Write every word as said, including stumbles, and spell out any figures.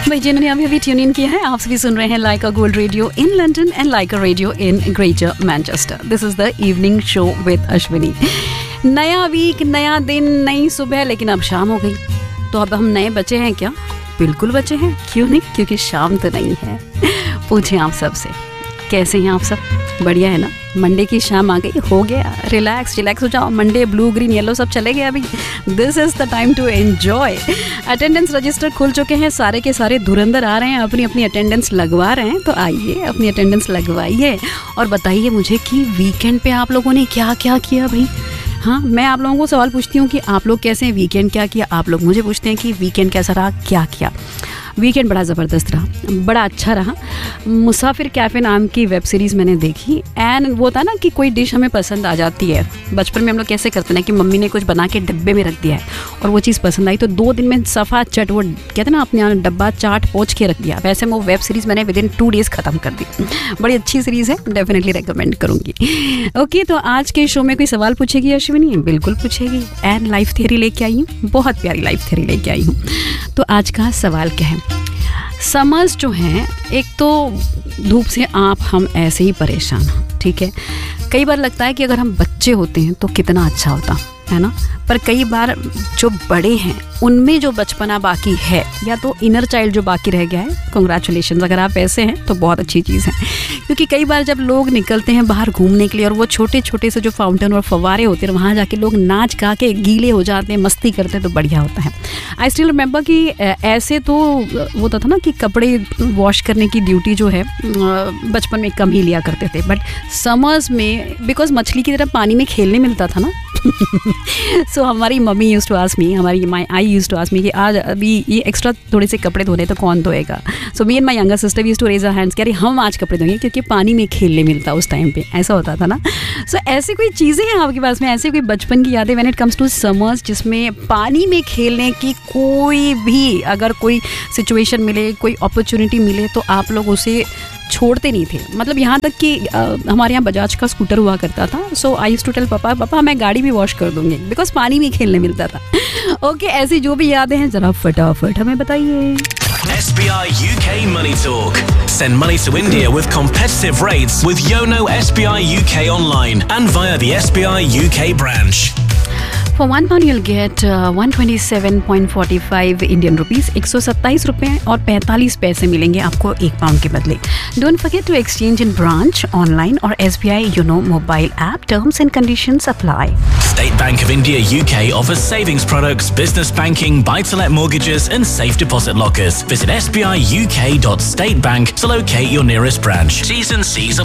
भाई जिन्होंने अभी अभी ट्यून इन किया है, आप सभी सुन रहे हैं लाइका gold radio in London and Lyca radio in greater Manchester. This is the evening show with Ashwini. नया वीक, नया दिन, नई सुबह, लेकिन अब शाम हो गई, तो अब हम नए बचे हैं क्या? बिल्कुल बचे हैं, क्यों नहीं, क्योंकि शाम तो नहीं है। पूछें आप सबसे, कैसे हैं आप सब? बढ़िया है ना? मंडे की शाम आ गई, हो गया, रिलैक्स रिलैक्स हो जाओ। मंडे ब्लू ग्रीन येलो सब चले गए अभी। This is the time to enjoy. Attendance register खुल चुके हैं, सारे के सारे धुरंधर आ रहे हैं, अपनी अपनी अटेंडेंस लगवा रहे हैं। तो आइए अपनी अटेंडेंस लगवाइए और बताइए मुझे कि वीकेंड पे आप लोगों ने क्या क्या किया भाई। हाँ, मैं आप लोगों को सवाल पूछती हूँ कि आप लोग कैसे हैं, वीकेंड क्या किया। आप लोग मुझे पूछते हैं कि वीकेंड कैसा रहा, क्या किया। वीकेंड बड़ा ज़बरदस्त रहा, बड़ा अच्छा रहा। मुसाफिर कैफ़े नाम की वेब सीरीज़ मैंने देखी। एंड वो था ना कि कोई डिश हमें पसंद आ जाती है, बचपन में हम लोग कैसे करते हैं कि मम्मी ने कुछ बना के डब्बे में रख दिया है और वो चीज़ पसंद आई तो दो दिन में सफ़ा चट, वो कहते हैं ना अपने यहाँ डब्बा चाट पोंछ के रख दिया, वैसे वो वेब सीरीज़ मैंने विद इन टू डेज़ ख़त्म कर दी। बड़ी अच्छी सीरीज़ है, डेफिनेटली रिकमेंड करूँगी। ओके, तो आज के शो में कोई सवाल पूछेगी अश्विनी? बिल्कुल पूछेगी। एंड लाइफ थ्योरी लेके आई हूँ, बहुत प्यारी लाइफ थ्योरी लेके आई हूँ। तो आज का सवाल क्या है? समर्स जो हैं, एक तो धूप से आप हम ऐसे ही परेशान हैं, ठीक है। कई बार लगता है कि अगर हम बच्चे होते हैं तो कितना अच्छा होता है ना, पर कई बार जो बड़े हैं उनमें जो बचपना बाकी है या तो इनर चाइल्ड जो बाकी रह गया है, कंग्रेचुलेशंस, अगर आप ऐसे हैं तो बहुत अच्छी चीज़ है। क्योंकि कई बार जब लोग निकलते हैं बाहर घूमने के लिए और वो छोटे छोटे से जो फाउंटेन और फव्वारे होते हैं वहाँ जाके लोग नाच गा के गीले हो जाते हैं, मस्ती करते हैं, तो बढ़िया होता है। आई स्टिल रिमेंबर कि ऐसे तो होता था ना कि कपड़े वॉश करने की ड्यूटी जो है बचपन में कम ही लिया करते थे, बट समर्स में बिकॉज मछली की तरह पानी में खेलने मिलता था ना। सो so, हमारी mummy used to ask me, हमारी माई I used to ask me कि आज अभी ये एक्स्ट्रा थोड़े से कपड़े धोने तो कौन धोएगा। सो me and my younger sister used to raise our hands कि अरे हम आज कपड़े धोएंगे, क्योंकि पानी में खेलने मिलता उस टाइम पे, ऐसा होता था ना। सो so, ऐसी कोई चीज़ें हैं आपके पास में, ऐसे कोई बचपन की यादें when it comes to summers जिसमें पानी में खेलने की कोई भी अगर कोई सिचुएशन मिले, कोई अपॉर्चुनिटी मिले तो आप लोग उसे छोड़ते नहीं थे। मतलब यहाँ तक कि आ, हमारे यहाँ बजाज का स्कूटर हुआ करता था। सो आई यूज्ड टू टेल पापा, पापा मैं गाड़ी भी वॉश कर दूंगी, बिकॉज पानी में खेलने मिलता था। ओके okay, ऐसी जो भी यादें हैं जरा फटाफट हमें बताइए। S B I U K Money Talk. Send money to India with competitive rates with Yono S B I U K online and via the S B I U K branch. For one pound you'll get uh, one twenty-seven point four five Indian rupees. एक सौ सत्ताईस रुपए और पैंतालीस पैसे मिलेंगे आपको एक पाउंड के बदले। Don't forget to exchange in branch, online or S B I Yono mobile app. Terms and conditions apply. State Bank of India U K offers savings products, business banking, buy-to-let mortgages and safe deposit lockers. Visit s b i u k dot state bank to locate your nearest branch. T's and C's apply.